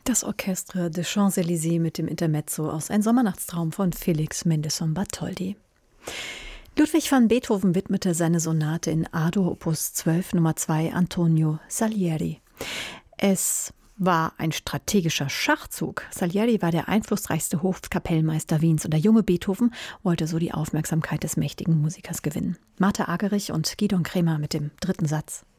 Das Orchestre des Champs-Élysées mit dem Intermezzo aus Ein Sommernachtstraum von Felix Mendelssohn Bartholdy. Ludwig van Beethoven widmete seine Sonate in A-Dur Opus 12 Nummer 2 Antonio Salieri. Es war ein strategischer Schachzug. Salieri war der einflussreichste Hofkapellmeister Wiens und der junge Beethoven wollte so die Aufmerksamkeit des mächtigen Musikers gewinnen. Martha Agerich und Gidon Kremer mit dem dritten Satz.